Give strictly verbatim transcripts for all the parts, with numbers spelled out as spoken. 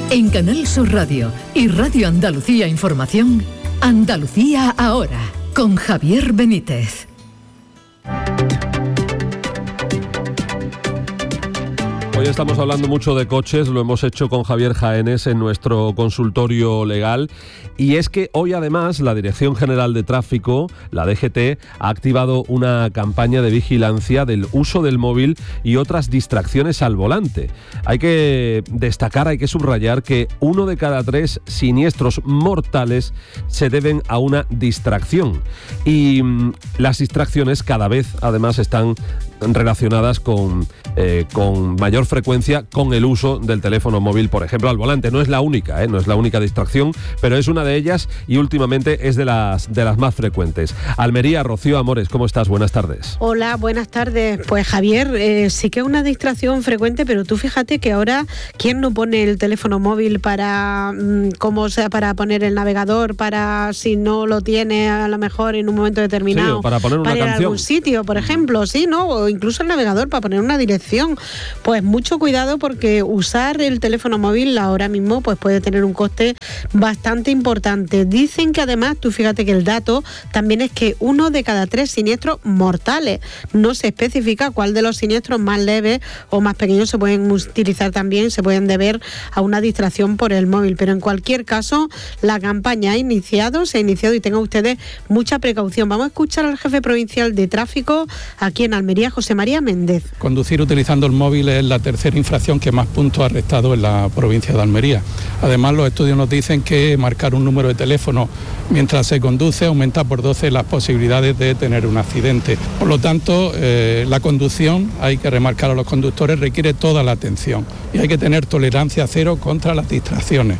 En Canal Sur Radio y Radio Andalucía Información, Andalucía Ahora, con Javier Benítez. Hoy estamos hablando mucho de coches, lo hemos hecho con Javier Jaénes en nuestro consultorio legal, y es que hoy además la Dirección General de Tráfico, la D G T, ha activado una campaña de vigilancia del uso del móvil y otras distracciones al volante. Hay que destacar, hay que subrayar que uno de cada tres siniestros mortales se deben a una distracción, y mmm, las distracciones cada vez además están relacionadas con, eh, con mayor frecuencia con el uso del teléfono móvil, por ejemplo, al volante. No es la única, ¿eh? no es la única distracción, pero es una de ellas y últimamente es de las, de las más frecuentes. Almería, Rocío Amores, ¿cómo estás? Buenas tardes. Hola, buenas tardes. Pues Javier, eh, sí que es una distracción frecuente, pero tú fíjate que ahora, ¿quién no pone el teléfono móvil para, mmm, como sea, para poner el navegador, para si no lo tiene a lo mejor en un momento determinado, sí, para poner una para ir canción a algún sitio, por ejemplo, sí, ¿no? O incluso el navegador para poner una dirección? Pues mucho cuidado, porque usar el teléfono móvil ahora mismo pues puede tener un coste bastante importante. Dicen que además, tú fíjate que el dato también es que uno de cada tres siniestros mortales. No se especifica cuál de los siniestros más leves o más pequeños se pueden utilizar también, se pueden deber a una distracción por el móvil. Pero en cualquier caso, la campaña ha iniciado, se ha iniciado y tengan ustedes mucha precaución. Vamos a escuchar al jefe provincial de tráfico aquí en Almería, José María Méndez. Conducir utilizando el móvil es la tercera infracción que más puntos ha restado en la provincia de Almería. Además, los estudios nos dicen que marcar un número de teléfono mientras se conduce aumenta por doce las posibilidades de tener un accidente. Por lo tanto, eh, la conducción, hay que remarcar a los conductores, requiere toda la atención y hay que tener tolerancia cero contra las distracciones.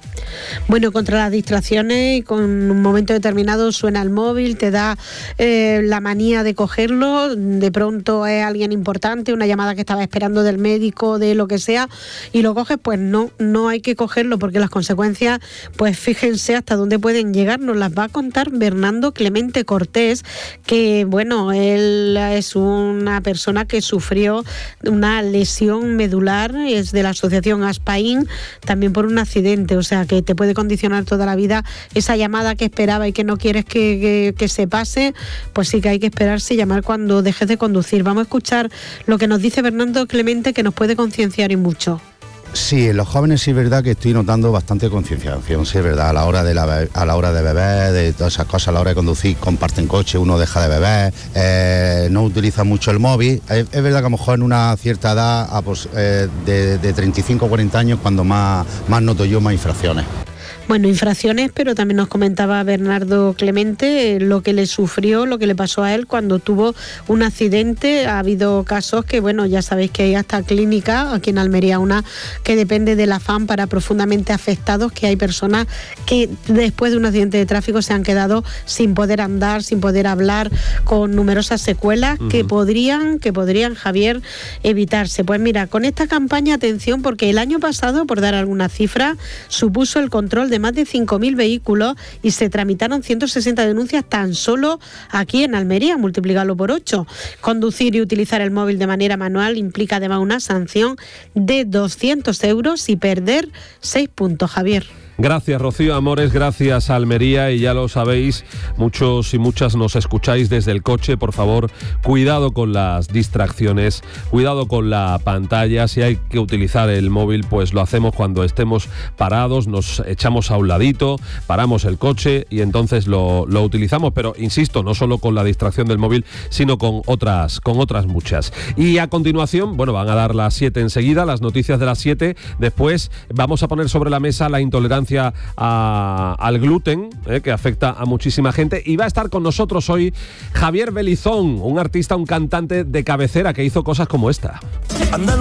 Bueno, contra las distracciones, y con un momento determinado suena el móvil, te da eh, la manía de cogerlo, de pronto es alguien importante, una llamada que estaba esperando del médico, de lo que sea, y lo coges, pues no, no hay que cogerlo, porque las consecuencias, pues fíjense hasta dónde pueden llegar. Nos las va a contar Bernardo Clemente Cortés, que bueno, él es una persona que sufrió una lesión medular, es de la asociación Aspain, también por un accidente, o sea que te puede condicionar toda la vida esa llamada que esperaba y que no quieres que, que, que se pase. Pues sí que hay que esperarse y llamar cuando dejes de conducir. Vamos a escuchar lo que nos dice Bernardo Clemente, que nos puede concienciar y mucho. Sí, en los jóvenes sí es verdad que estoy notando bastante concienciación, sí es verdad, a la hora de la, a la hora de beber, de todas esas cosas, a la hora de conducir, comparten coche, uno deja de beber, eh, no utiliza mucho el móvil. Es, es verdad que a lo mejor en una cierta edad, a, pues, eh, de, de treinta y cinco a cuarenta años, cuando más, más noto yo más infracciones. Bueno, infracciones, pero también nos comentaba Bernardo Clemente lo que le sufrió, lo que le pasó a él cuando tuvo un accidente. Ha habido casos que, bueno, ya sabéis que hay hasta clínica, aquí en Almería una que depende de la F A M para profundamente afectados, que hay personas que después de un accidente de tráfico se han quedado sin poder andar, sin poder hablar, con numerosas secuelas uh-huh. que podrían, que podrían, Javier, evitarse. Pues mira, con esta campaña, atención, porque el año pasado, por dar alguna cifra, supuso el control de más de cinco mil vehículos y se tramitaron ciento sesenta denuncias tan solo aquí en Almería, multiplicarlo por ocho. Conducir y utilizar el móvil de manera manual implica además una sanción de doscientos euros y perder seis puntos, Javier. Gracias, Rocío Amores, gracias, Almería, y ya lo sabéis, muchos y muchas nos escucháis desde el coche. Por favor, cuidado con las distracciones, cuidado con la pantalla. Si hay que utilizar el móvil, pues lo hacemos cuando estemos parados, nos echamos a un ladito, paramos el coche y entonces lo, lo utilizamos, pero insisto, no solo con la distracción del móvil, sino con otras, con otras muchas. Y a continuación, bueno, van a dar las siete enseguida, las noticias de las siete, después vamos a poner sobre la mesa la intolerancia A, al gluten, eh, que afecta a muchísima gente, y va a estar con nosotros hoy Javier Belizón, un artista, un cantante de cabecera que hizo cosas como esta.